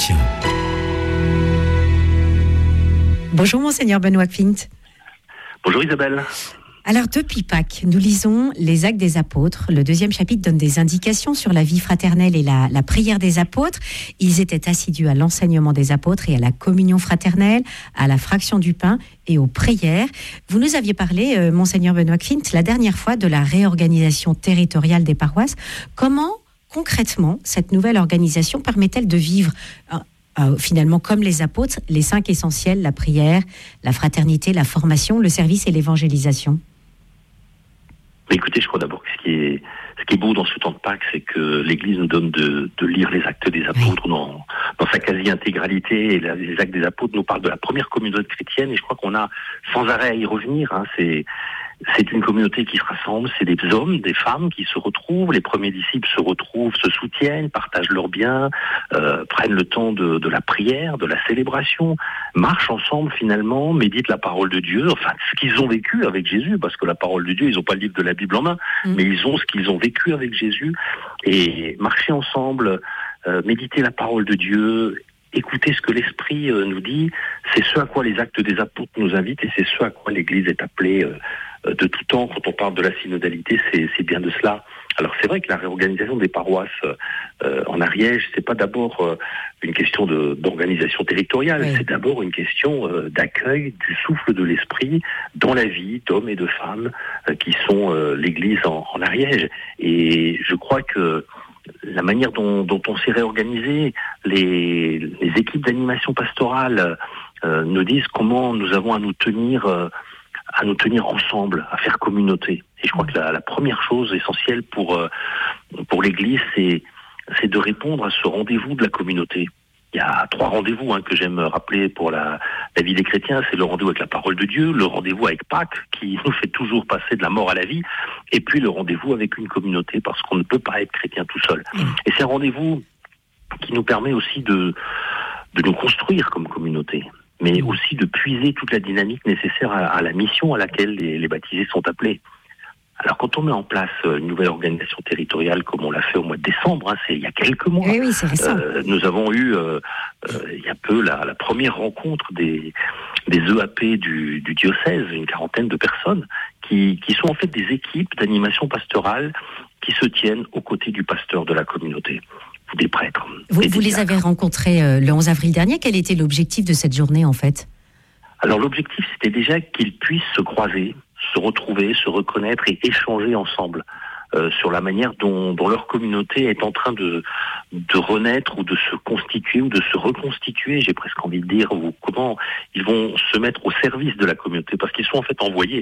chrétien. Bonjour Monseigneur Benoît Quint. Bonjour Isabelle. Alors depuis Pâques, nous lisons les Actes des Apôtres. Le 2e chapitre donne des indications sur la vie fraternelle et la prière des apôtres. Ils étaient assidus à l'enseignement des apôtres et à la communion fraternelle, à la fraction du pain et aux prières. Vous nous aviez parlé, Monseigneur Benoît Quint, la dernière fois de la réorganisation territoriale des paroisses. Comment, concrètement, cette nouvelle organisation permet-elle de vivre finalement, comme les apôtres, les 5 essentiels, la prière, la fraternité, la formation, le service et l'évangélisation? Écoutez, je crois d'abord que ce qui est beau dans ce temps de Pâques, c'est que l'Église nous donne de lire les Actes des Apôtres dans sa quasi-intégralité. Et les Actes des Apôtres nous parlent de la première communauté chrétienne, et je crois qu'on a sans arrêt à y revenir. C'est une communauté qui se rassemble, c'est des hommes, des femmes qui se retrouvent, les premiers disciples se retrouvent, se soutiennent, partagent leurs biens, prennent le temps de la prière, de la célébration, marchent ensemble finalement, méditent la parole de Dieu, enfin ce qu'ils ont vécu avec Jésus, parce que la parole de Dieu, ils n'ont pas le livre de la Bible en main, mais ils ont ce qu'ils ont vécu avec Jésus, et marcher ensemble, méditer la parole de Dieu, écouter ce que l'Esprit nous dit, c'est ce à quoi les Actes des Apôtres nous invitent, et c'est ce à quoi l'Église est appelée de tout temps. Quand on parle de la synodalité, c'est bien de cela. Alors c'est vrai que la réorganisation des paroisses en Ariège, c'est pas d'abord une question d'organisation territoriale, c'est d'abord une question d'accueil du souffle de l'Esprit dans la vie d'hommes et de femmes qui sont l'Église en Ariège. Et je crois que la manière dont on s'est réorganisé, les équipes d'animation pastorale nous disent comment nous avons à nous tenir ensemble, à faire communauté. Et je crois que la première chose essentielle pour l'Église, c'est de répondre à ce rendez-vous de la communauté. Il y a 3 rendez-vous que j'aime rappeler pour la vie des chrétiens. C'est le rendez-vous avec la parole de Dieu, le rendez-vous avec Pâques, qui nous fait toujours passer de la mort à la vie, et puis le rendez-vous avec une communauté, parce qu'on ne peut pas être chrétien tout seul. Et c'est un rendez-vous qui nous permet aussi de nous construire comme communauté, mais aussi de puiser toute la dynamique nécessaire à la mission à laquelle les baptisés sont appelés. Alors quand on met en place une nouvelle organisation territoriale comme on l'a fait au mois de décembre, c'est il y a quelques mois, oui, c'est récent. Nous avons eu il y a peu la première rencontre des EAP du diocèse, une 40aine de personnes qui sont en fait des équipes d'animation pastorale qui se tiennent aux côtés du pasteur de la communauté, ou des prêtres. Vous les avez rencontrés le 11 avril dernier. Quel était l'objectif de cette journée en fait? Alors l'objectif, c'était déjà qu'ils puissent se croiser, se retrouver, se reconnaître et échanger ensemble sur la manière dont leur communauté est en train de renaître ou de se constituer ou de se reconstituer, j'ai presque envie de dire, ou comment ils vont se mettre au service de la communauté, parce qu'ils sont en fait envoyés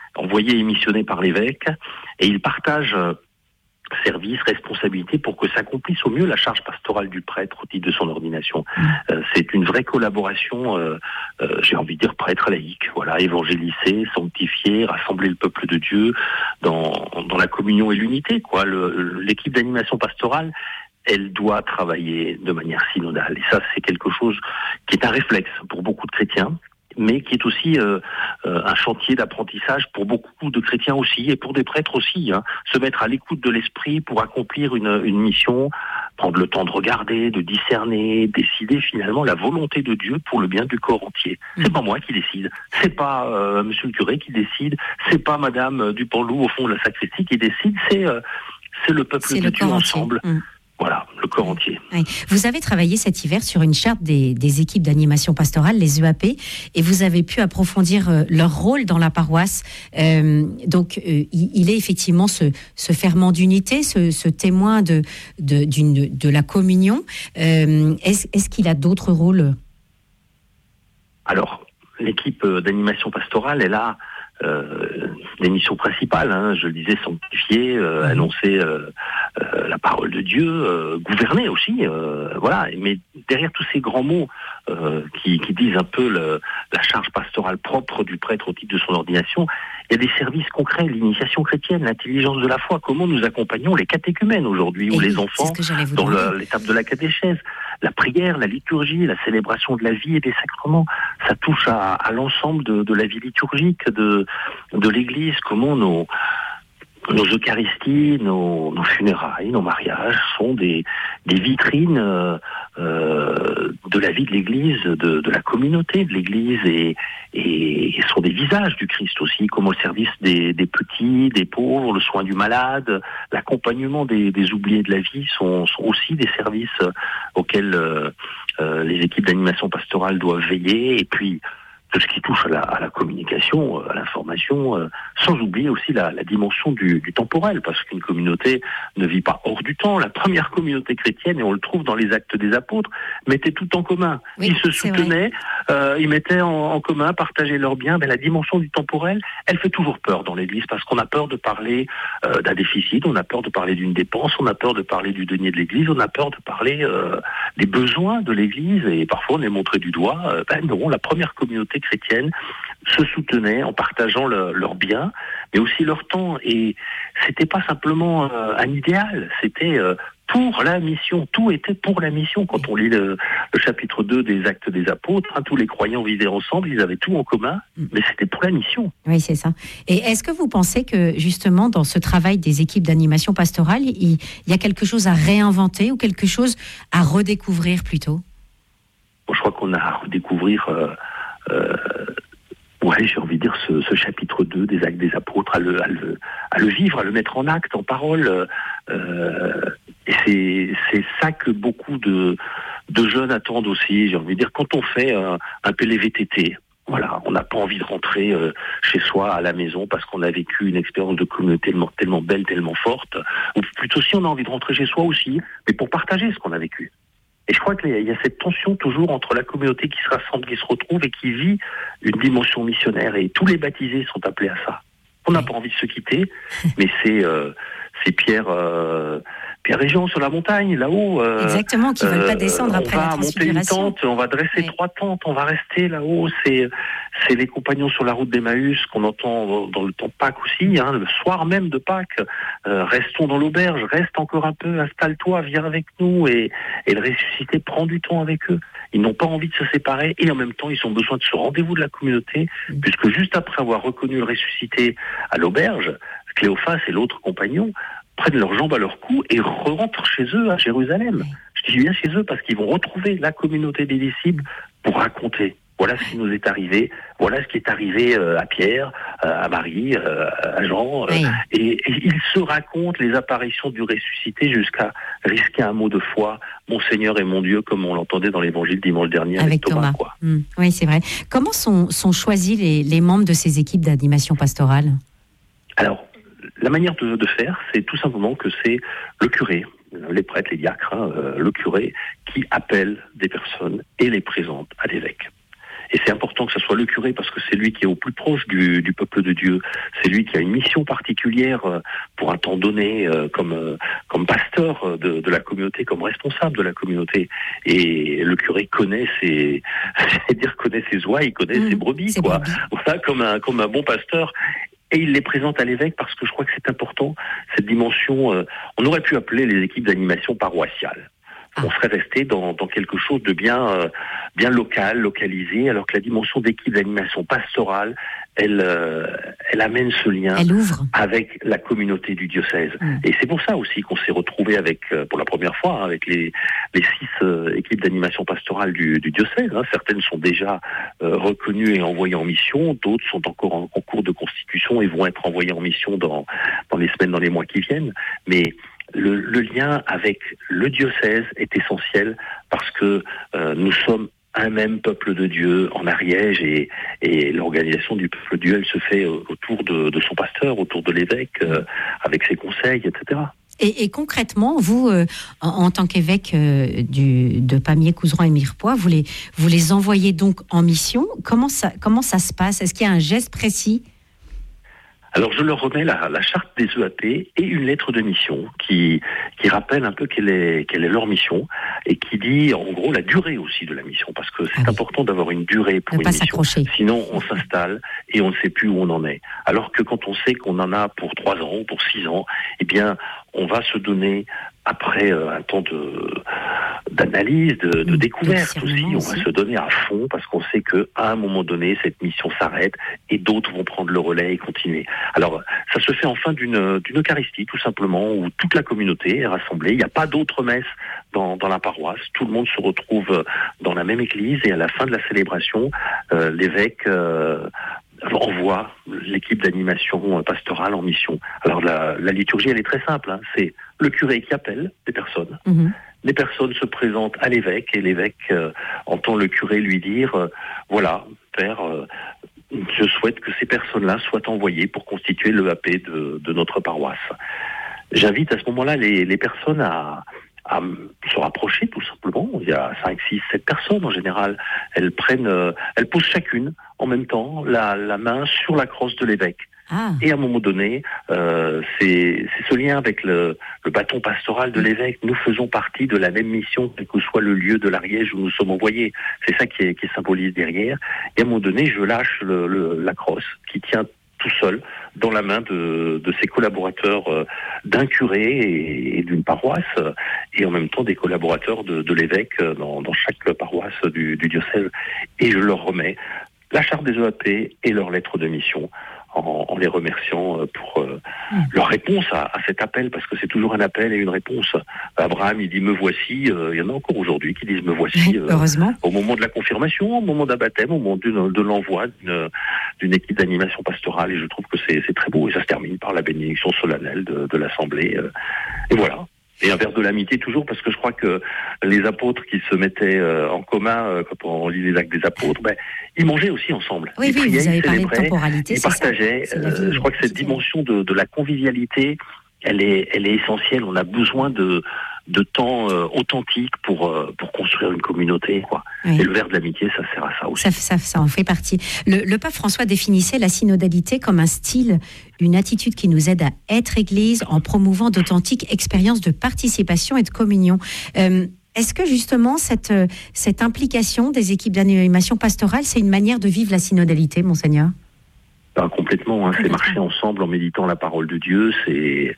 et missionnés par l'évêque, et ils partagent service, responsabilité pour que s'accomplisse au mieux la charge pastorale du prêtre au titre de son ordination. C'est une vraie collaboration, j'ai envie de dire prêtre laïque, évangéliser, sanctifier, rassembler le peuple de Dieu dans la communion et l'unité, l'équipe d'animation pastorale, elle doit travailler de manière synodale. Et ça, c'est quelque chose qui est un réflexe pour beaucoup de chrétiens, mais qui est aussi un chantier d'apprentissage pour beaucoup de chrétiens aussi, et pour des prêtres aussi, se mettre à l'écoute de l'esprit pour accomplir une mission, prendre le temps de regarder, de discerner, décider finalement la volonté de Dieu pour le bien du corps entier. C'est pas moi qui décide, c'est pas monsieur le curé qui décide, c'est pas madame Dupanloup au fond de la sacristie qui décide, c'est le peuple de Dieu ensemble. Voilà, le corps entier. Oui. Vous avez travaillé cet hiver sur une charte des équipes d'animation pastorale, les EAP, et vous avez pu approfondir leur rôle dans la paroisse. Donc, il est effectivement ce ferment d'unité, ce témoin de la communion. Est-ce qu'il a d'autres rôles? Alors, l'équipe d'animation pastorale, elle a des missions principales, je le disais, sanctifier, annoncer la parole de Dieu, gouverner aussi, mais derrière tous ces grands mots qui disent un peu la charge pastorale propre du prêtre au titre de son ordination, il y a des services concrets, l'initiation chrétienne, l'intelligence de la foi, comment nous accompagnons les catéchumènes aujourd'hui, ou les enfants dans l'étape de la catéchèse, la prière, la liturgie, la célébration de la vie et des sacrements, ça touche à l'ensemble de la vie liturgique de l'Église, comment nos Eucharisties, nos funérailles, nos mariages sont des vitrines de la vie de l'Église, de la communauté de l'Église, et sont des visages du Christ aussi, comme au service des petits, des pauvres, le soin du malade, l'accompagnement des oubliés de la vie sont aussi des services auxquels les équipes d'animation pastorale doivent veiller, et puis tout ce qui touche à la communication, à l'information, sans oublier aussi la dimension du temporel, parce qu'une communauté ne vit pas hors du temps. La première communauté chrétienne, et on le trouve dans les Actes des Apôtres, mettait tout en commun. Oui, ils se soutenaient, ils mettaient en commun, partageaient leurs biens. Mais la dimension du temporel, elle fait toujours peur dans l'Église, parce qu'on a peur de parler d'un déficit, on a peur de parler d'une dépense, on a peur de parler du denier de l'Église, on a peur de parler des besoins de l'Église, et parfois on est montré du doigt. Non, la première communauté chrétienne se soutenaient en partageant leurs biens, mais aussi leur temps. Et c'était pas simplement un idéal, c'était pour la mission. Tout était pour la mission. Quand on lit le chapitre 2 des Actes des Apôtres, tous les croyants vivaient ensemble, ils avaient tout en commun, mais c'était pour la mission. Oui, c'est ça. Et est-ce que vous pensez que, justement, dans ce travail des équipes d'animation pastorale, il y a quelque chose à réinventer ou quelque chose à redécouvrir plutôt ? Bon, je crois qu'on a à redécouvrir... j'ai envie de dire ce chapitre 2 des Actes des Apôtres, à le vivre, à le mettre en acte, en parole. Et c'est ça que beaucoup de jeunes attendent aussi. J'ai envie de dire, quand on fait un PLVTT, voilà, on n'a pas envie de rentrer chez soi à la maison parce qu'on a vécu une expérience de communauté tellement belle, tellement forte. Ou plutôt si on a envie de rentrer chez soi aussi, mais pour partager ce qu'on a vécu. Et je crois qu'il y a cette tension toujours entre la communauté qui se rassemble, qui se retrouve et qui vit une dimension missionnaire. Et tous les baptisés sont appelés à ça. On n'a pas envie de se quitter, mais c'est Pierre et Jean sur la montagne, là-haut. Exactement, qui ne veulent pas descendre après la transfiguration. On va monter une tente, on va dresser 3 tentes, on va rester là-haut. C'est les compagnons sur la route d'Emmaüs qu'on entend dans le temps de Pâques aussi, le soir même de Pâques. Restons dans l'auberge, reste encore un peu, installe-toi, viens avec nous. Et le ressuscité prend du temps avec eux. Ils n'ont pas envie de se séparer et en même temps, ils ont besoin de ce rendez-vous de la communauté, puisque juste après avoir reconnu le ressuscité à l'auberge, Cléophas et l'autre compagnon prennent leurs jambes à leur cou et rentrent chez eux à Jérusalem. Je dis bien chez eux parce qu'ils vont retrouver la communauté des disciples pour raconter. Voilà ce qui nous est arrivé, voilà ce qui est arrivé à Pierre, à Marie, à Jean. Et ils se racontent les apparitions du ressuscité jusqu'à risquer un mot de foi, mon Seigneur et mon Dieu, comme on l'entendait dans l'évangile dimanche dernier avec Thomas. Quoi. Oui, c'est vrai. Comment sont choisis les membres de ces équipes d'animation pastorale ? Alors, la manière de faire, c'est tout simplement que c'est le curé, les prêtres, les diacres, le curé qui appelle des personnes et les présente à l'évêque. Et c'est important que ce soit le curé parce que c'est lui qui est au plus proche du peuple de Dieu. C'est lui qui a une mission particulière pour un temps donné comme pasteur de la communauté, comme responsable de la communauté. Et le curé connaît ses oies, il connaît ses brebis, quoi. Voilà, comme un bon pasteur. Et il les présente à l'évêque parce que je crois que c'est important, cette dimension. On aurait pu appeler les équipes d'animation paroissiales. On serait resté dans quelque chose de bien local, localisé, alors que la dimension d'équipe d'animation pastorale, elle amène ce lien avec la communauté du diocèse. Et c'est pour ça aussi qu'on s'est retrouvé pour la première fois, avec les 6 équipes d'animation pastorale du diocèse. Certaines sont déjà reconnues et envoyées en mission, d'autres sont encore en cours de constitution et vont être envoyées en mission dans les semaines, dans les mois qui viennent. Mais le lien avec le diocèse est essentiel parce que nous sommes un même peuple de Dieu en Ariège et l'organisation du peuple de Dieu, elle se fait autour de son pasteur, autour de l'évêque, avec ses conseils, etc. Et concrètement, vous, en tant qu'évêque de Pamiers, Couserans et Mirepoix, vous les envoyez donc en mission. Comment ça se passe ? Est-ce qu'il y a un geste précis ? Alors je leur remets la charte des EAP et une lettre de mission qui rappelle un peu quelle est leur mission et qui dit en gros la durée aussi de la mission, parce que c'est important d'avoir une durée pour une mission. Sinon on s'installe et on ne sait plus où on en est. Alors que quand on sait qu'on en a pour 3 ans, pour 6 ans, eh bien on va se donner après un temps d'analyse, de découverte aussi. On va se donner à fond parce qu'on sait qu'à un moment donné, cette mission s'arrête et d'autres vont prendre le relais et continuer. Alors, ça se fait en fin d'une Eucharistie, tout simplement, où toute la communauté est rassemblée. Il n'y a pas d'autre messe dans la paroisse. Tout le monde se retrouve dans la même église et à la fin de la célébration, l'évêque envoie l'équipe d'animation pastorale en mission. Alors la liturgie, elle est très simple. Hein. C'est le curé qui appelle des personnes. Mmh. Les personnes se présentent à l'évêque et l'évêque entend le curé lui dire voilà, Père, je souhaite que ces personnes-là soient envoyées pour constituer l'EAP de notre paroisse. J'invite à ce moment-là les personnes à se rapprocher tout simplement. Il y a 5, 6, 7 personnes en général. Elles posent chacune en même temps la main sur la crosse de l'évêque. Ah. Et à un moment donné, c'est ce lien avec le bâton pastoral de l'évêque. Nous faisons partie de la même mission, quel que soit le lieu de l'Ariège où nous sommes envoyés. C'est ça qui symbolise derrière. Et à un moment donné, je lâche la crosse qui tient tout seul dans la main de ses collaborateurs d'un curé et d'une paroisse, et en même temps des collaborateurs de l'évêque dans chaque paroisse du diocèse. Et je leur remets la charte des EAP et leur lettre de mission en les remerciant pour leur réponse à cet appel, parce que c'est toujours un appel et une réponse. Abraham, il dit « me voici », il y en a encore aujourd'hui qui disent « me voici » au moment de la confirmation, au moment d'un baptême, au moment de l'envoi d'une équipe d'animation pastorale, et je trouve que c'est très beau, et ça se termine par la bénédiction solennelle de l'Assemblée. Et voilà. Et un verre de l'amitié toujours, parce que je crois que les apôtres qui se mettaient en commun quand on lit les actes des apôtres, ils mangeaient aussi ensemble. Oui, ils priaient, vous avez parlé de temporalité, ils partageaient. Je crois que cette dimension de la convivialité, elle est essentielle. On a besoin de temps authentique pour construire une communauté, quoi. Oui. Et le verre de l'amitié, ça sert à ça aussi. Ça en fait partie. Le pape François définissait la synodalité comme un style, une attitude qui nous aide à être Église en promouvant d'authentiques expériences de participation et de communion. Est-ce que justement cette implication des équipes d'animation pastorale, c'est une manière de vivre la synodalité, Monseigneur ? Complètement, c'est marcher ensemble en méditant la parole de Dieu, c'est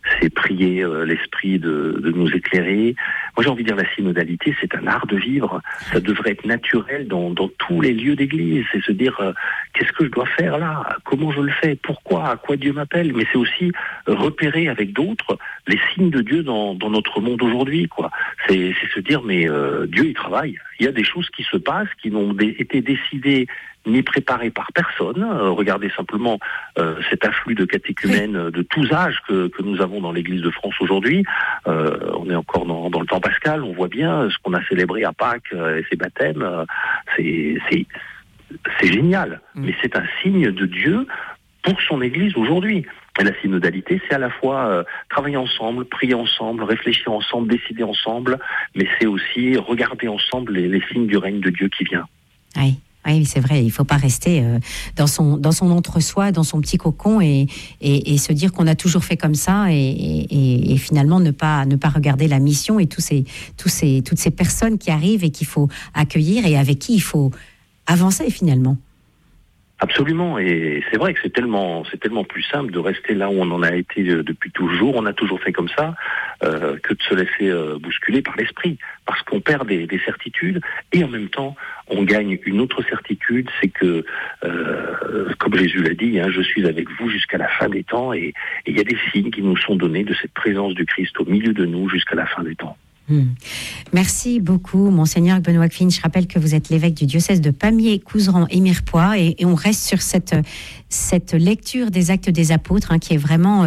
prier l'Esprit de nous éclairer. Moi j'ai envie de dire la synodalité, c'est un art de vivre, ça devrait être naturel dans tous les lieux d'église, c'est se dire qu'est-ce que je dois faire là, comment je le fais, pourquoi, à quoi Dieu m'appelle, mais c'est aussi repérer avec d'autres les signes de Dieu dans notre monde aujourd'hui, quoi. C'est se dire mais Dieu il travaille, il y a des choses qui se passent, qui n'ont été décidées ni préparé par personne. Regardez simplement cet afflux de catéchumènes de tous âges que nous avons dans l'Église de France aujourd'hui. On est encore dans le temps pascal, on voit bien ce qu'on a célébré à Pâques et ces baptêmes. C'est génial, mais c'est un signe de Dieu pour son Église aujourd'hui. Et la synodalité, c'est à la fois travailler ensemble, prier ensemble, réfléchir ensemble, décider ensemble, mais c'est aussi regarder ensemble les signes du règne de Dieu qui vient. Oui. Oui, c'est vrai, il ne faut pas rester dans son entre-soi, dans son petit cocon et se dire qu'on a toujours fait comme ça et finalement ne pas regarder la mission et toutes ces personnes qui arrivent et qu'il faut accueillir et avec qui il faut avancer finalement. Absolument, et c'est vrai que c'est tellement plus simple de rester là où on en a été depuis toujours, on a toujours fait comme ça, que de se laisser bousculer par l'esprit, parce qu'on perd des certitudes, et en même temps, on gagne une autre certitude, c'est que, comme Jésus l'a dit, je suis avec vous jusqu'à la fin des temps, et il y a des signes qui nous sont donnés de cette présence du Christ au milieu de nous jusqu'à la fin des temps. Merci beaucoup, Monseigneur Benoît Quevin. Je rappelle que vous êtes l'évêque du diocèse de Pamiers, Couserans et Mirepoix, et on reste sur cette lecture des Actes des Apôtres, qui est vraiment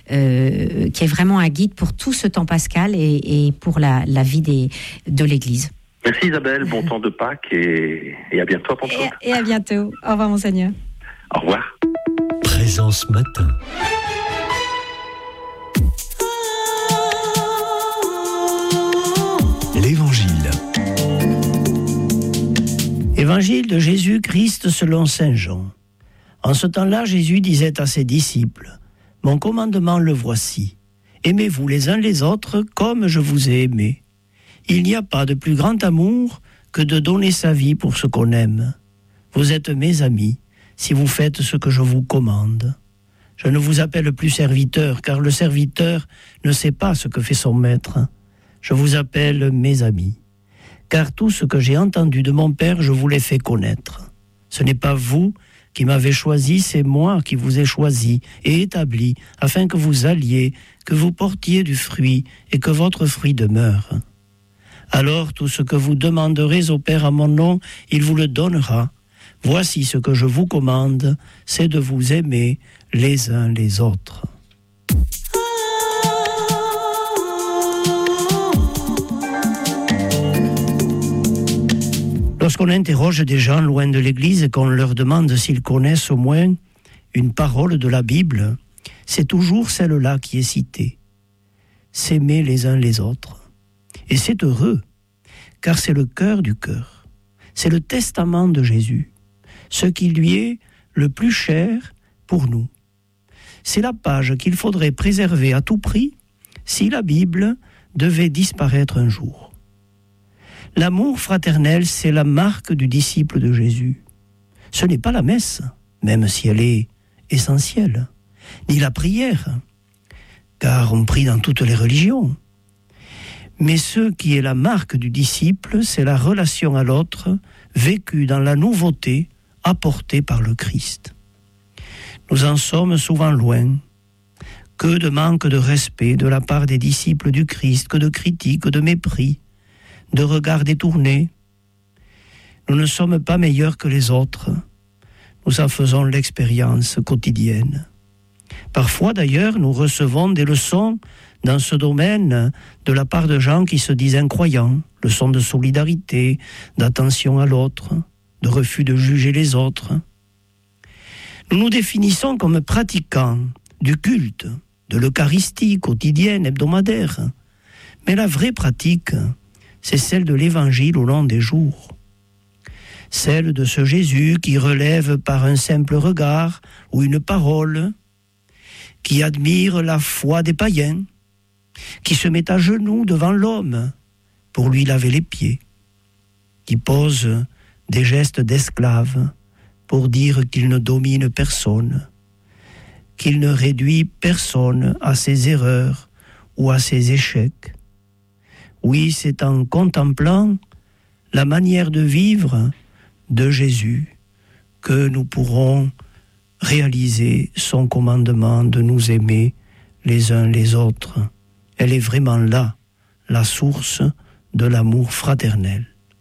un guide pour tout ce temps pascal et pour la vie de l'Église. Merci Isabelle, bon temps de Pâques et à bientôt à Pentecôte. Et à bientôt. Au revoir, Monseigneur. Au revoir. Présence matin. L'Évangile. Évangile de Jésus-Christ selon saint Jean. En ce temps-là, Jésus disait à ses disciples : « Mon commandement le voici. Aimez-vous les uns les autres comme je vous ai aimés. Il n'y a pas de plus grand amour que de donner sa vie pour ce qu'on aime. Vous êtes mes amis si vous faites ce que je vous commande. Je ne vous appelle plus serviteur, car le serviteur ne sait pas ce que fait son maître. Je vous appelle mes amis, car tout ce que j'ai entendu de mon Père, je vous l'ai fait connaître. Ce n'est pas vous qui m'avez choisi, c'est moi qui vous ai choisi et établi, afin que vous alliez, que vous portiez du fruit et que votre fruit demeure. Alors tout ce que vous demanderez au Père à mon nom, il vous le donnera. Voici ce que je vous commande, c'est de vous aimer les uns les autres. Lorsqu'on interroge des gens loin de l'Église et qu'on leur demande s'ils connaissent au moins une parole de la Bible, c'est toujours celle-là qui est citée. S'aimer les uns les autres. Et c'est heureux, car c'est le cœur du cœur. C'est le testament de Jésus, ce qui lui est le plus cher pour nous. C'est la page qu'il faudrait préserver à tout prix si la Bible devait disparaître un jour. L'amour fraternel, c'est la marque du disciple de Jésus. Ce n'est pas la messe, même si elle est essentielle, ni la prière, car on prie dans toutes les religions. Mais ce qui est la marque du disciple, c'est la relation à l'autre, vécue dans la nouveauté apportée par le Christ. Nous en sommes souvent loin. Que de manque de respect de la part des disciples du Christ, que de critiques, de mépris, de regards détournés. Nous ne sommes pas meilleurs que les autres. Nous en faisons l'expérience quotidienne. Parfois, d'ailleurs, nous recevons des leçons dans ce domaine de la part de gens qui se disent incroyants, leçons de solidarité, d'attention à l'autre, de refus de juger les autres. Nous nous définissons comme pratiquants du culte, de l'Eucharistie quotidienne, hebdomadaire. Mais la vraie pratique, c'est celle de l'Évangile au long des jours. Celle de ce Jésus qui relève par un simple regard ou une parole, qui admire la foi des païens, qui se met à genoux devant l'homme pour lui laver les pieds, qui pose des gestes d'esclave pour dire qu'il ne domine personne, qu'il ne réduit personne à ses erreurs ou à ses échecs. Oui, c'est en contemplant la manière de vivre de Jésus que nous pourrons réaliser son commandement de nous aimer les uns les autres. Elle est vraiment là, la source de l'amour fraternel.